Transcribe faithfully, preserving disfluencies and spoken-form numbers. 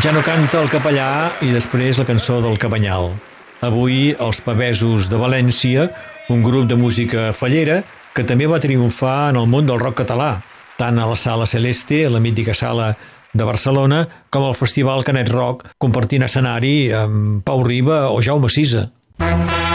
Ja no canta el capellà i després la cançó del Cabanyal. Avui els Pavesos de València, un grup de música fallera que també va triomfar en el món del rock català, tant a la Sala Celeste, la mítica sala de Barcelona, com al Festival Canet Rock, compartint escenari amb Pau Riba o Jaume Sisa.